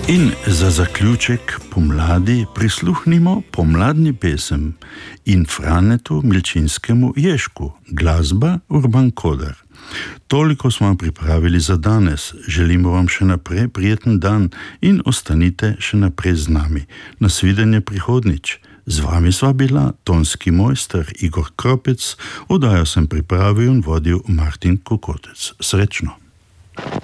In za zaključek pomladi prisluhnimo pomladni pesem in Franetu Milčinskemu Ježku, glasba Urban Kodar. Toliko smo vam pripravili za danes, želimo vam še naprej prijeten dan in ostanite še naprej z nami. Nasvidenje prihodnič. Z vami sva bila tonski mojster Igor Kropec, oddajo sem pripravil in vodil Martin Kokotec. Srečno!